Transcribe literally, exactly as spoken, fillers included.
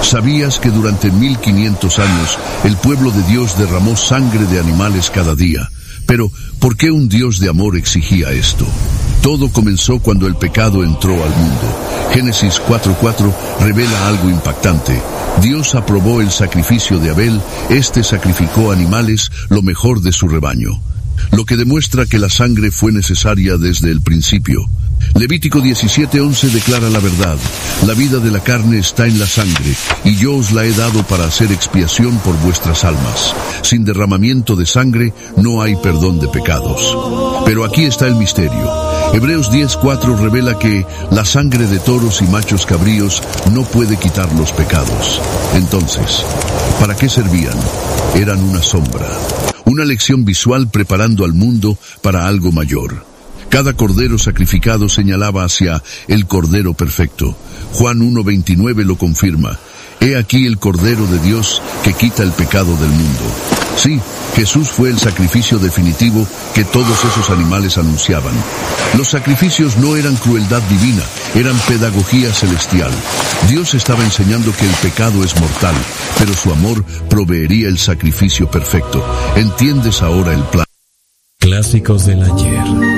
¿Sabías que durante mil quinientos años el pueblo de Dios derramó sangre de animales cada día? Pero, ¿por qué un Dios de amor exigía esto? Todo comenzó cuando el pecado entró al mundo. Génesis cuatro cuatro revela algo impactante. Dios aprobó el sacrificio de Abel, este sacrificó animales, lo mejor de su rebaño. Lo que demuestra que la sangre fue necesaria desde el principio. Levítico diecisiete once declara la verdad. La vida de la carne está en la sangre, y yo os la he dado para hacer expiación por vuestras almas. Sin derramamiento de sangre no hay perdón de pecados. Pero aquí está el misterio. Hebreos diez cuatro revela que la sangre de toros y machos cabríos no puede quitar los pecados. Entonces, ¿para qué servían? Eran una sombra. Una lección visual preparando al mundo para algo mayor. Cada cordero sacrificado señalaba hacia el Cordero Perfecto. Juan uno veintinueve lo confirma. He aquí el Cordero de Dios que quita el pecado del mundo. Sí, Jesús fue el sacrificio definitivo que todos esos animales anunciaban. Los sacrificios no eran crueldad divina, eran pedagogía celestial. Dios estaba enseñando que el pecado es mortal, pero su amor proveería el sacrificio perfecto. ¿Entiendes ahora el plan? Clásicos del ayer.